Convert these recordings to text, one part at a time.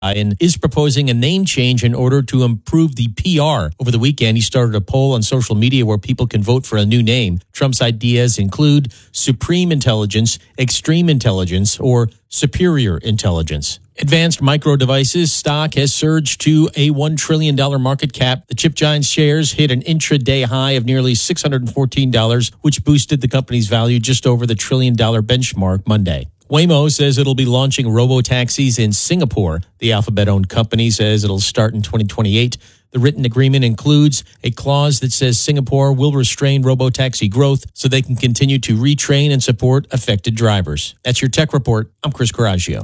and is proposing a name change in order to improve the PR. Over the weekend, he started a poll on social media where people can vote for a new name. Trump's ideas include Supreme Intelligence, Extreme Intelligence, or Superior Intelligence. Advanced Micro Devices stock has surged to a $1 trillion market cap. The chip giant's shares hit an intraday high of nearly $614, which boosted the company's value just over the $1 trillion benchmark Monday. Waymo says it'll be launching robo-taxis in Singapore. The Alphabet-owned company says it'll start in 2028. The written agreement includes a clause that says Singapore will restrain robo-taxi growth so they can continue to retrain and support affected drivers. That's your tech report. I'm Chris Coraggio.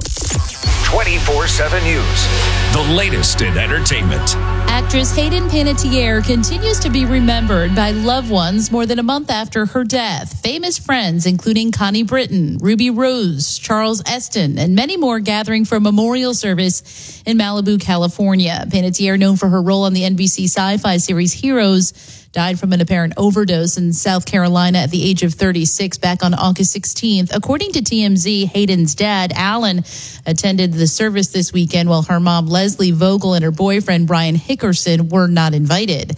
24/7 News. The latest in entertainment. Actress Hayden Panettiere continues to be remembered by loved ones more than a month after her death. Famous friends, including Connie Britton, Ruby Rose, Charles Esten, and many more gathering for a memorial service in Malibu, California. Panettiere, known for her role on the NBC sci-fi series Heroes, died from an apparent overdose in South Carolina at the age of 36 back on August 16th. According to TMZ, Hayden's dad, Alan, attended the service this weekend while her mom, Leslie Vogel, and her boyfriend, Brian Hickerson, were not invited.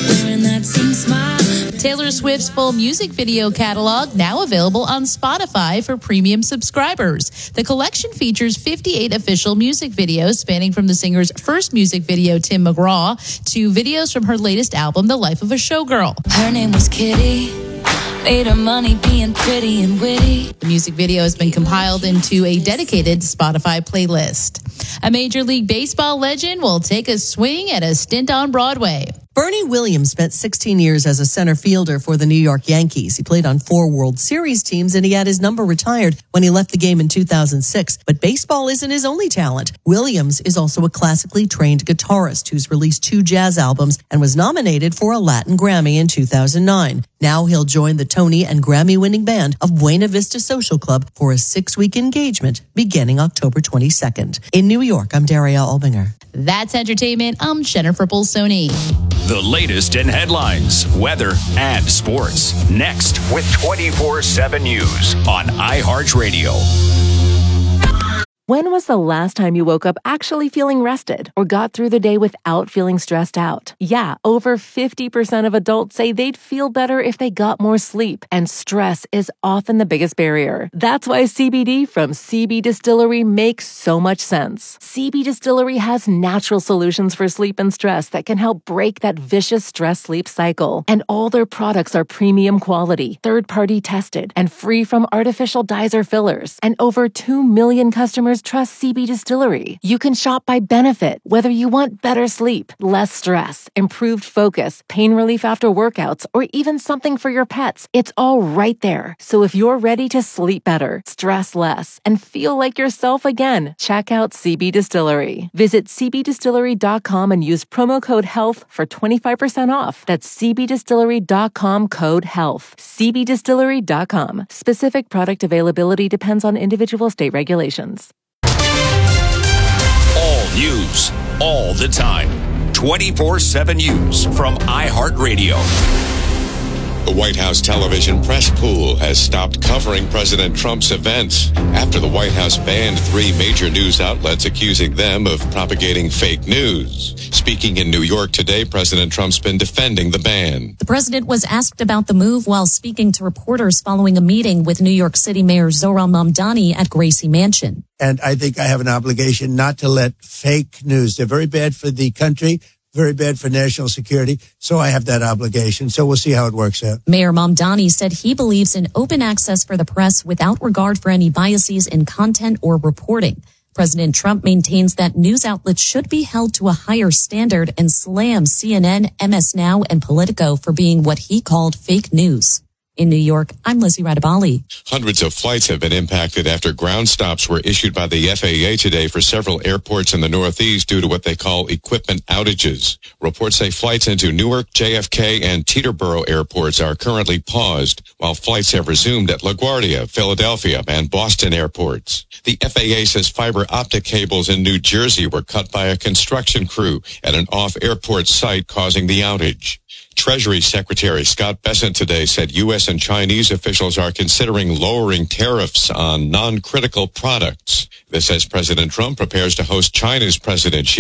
Taylor Swift's full music video catalog now available on Spotify for premium subscribers. The collection features 58 official music videos spanning from the singer's first music video, Tim McGraw, to videos from her latest album, The Life of a Showgirl. Her name was Kitty. Made her money being pretty and witty. The music video has been compiled into a dedicated Spotify playlist. A Major League Baseball legend will take a swing at a stint on Broadway. Bernie Williams spent 16 years as a center fielder for the New York Yankees. He played on 4 World Series teams, and he had his number retired when he left the game in 2006. But baseball isn't his only talent. Williams is also a classically trained guitarist who's released 2 jazz albums and was nominated for a Latin Grammy in 2009. Now he'll join the Tony and Grammy-winning band of Buena Vista Social Club for a 6-week engagement beginning October 22nd. In New York, I'm Daria Albinger. That's entertainment. I'm Jennifer Bolsoni. The latest in headlines, weather, and sports. Next with 24/7 News on iHeartRadio. When was the last time you woke up actually feeling rested or got through the day without feeling stressed out? Yeah, over 50% of adults say they'd feel better if they got more sleep, and stress is often the biggest barrier. That's why CBD from CB Distillery makes so much sense. CB Distillery has natural solutions for sleep and stress that can help break that vicious stress-sleep cycle. And all their products are premium quality, third-party tested, and free from artificial dyes or fillers. And over 2 million customers trust CB Distillery. You can shop by benefit, whether you want better sleep, less stress, improved focus, pain relief after workouts, or even something for your pets. It's all right there. So if you're ready to sleep better, stress less, and feel like yourself again, check out CB Distillery. Visit cbdistillery.com and use promo code HEALTH for 25% off. That's cbdistillery.com, code HEALTH. cbdistillery.com. Specific product availability depends on individual state regulations. All news, all the time. 24/7 News from iHeartRadio. The White House television press pool has stopped covering President Trump's events after the White House banned 3 major news outlets accusing them of propagating fake news. Speaking in New York today, President Trump's been defending the ban. The president was asked about the move while speaking to reporters following a meeting with New York City Mayor Zohran Mamdani at Gracie Mansion. And I think I have an obligation not to let fake news. They're very bad for the country, very bad for national security. So I have that obligation. So we'll see how it works out. Mayor Mamdani said he believes in open access for the press without regard for any biases in content or reporting. President Trump maintains that news outlets should be held to a higher standard and slams CNN, MS Now, and Politico for being what he called fake news. In New York, I'm Lizzie Radabali. Hundreds of flights have been impacted after ground stops were issued by the FAA today for several airports in the Northeast due to what they call equipment outages. Reports say flights into Newark, JFK, and Teterboro airports are currently paused, while flights have resumed at LaGuardia, Philadelphia, and Boston airports. The FAA says fiber optic cables in New Jersey were cut by a construction crew at an off-airport site, causing the outage. Treasury Secretary Scott Bessent today said U.S. and Chinese officials are considering lowering tariffs on non-critical products. This as President Trump prepares to host China's President Xi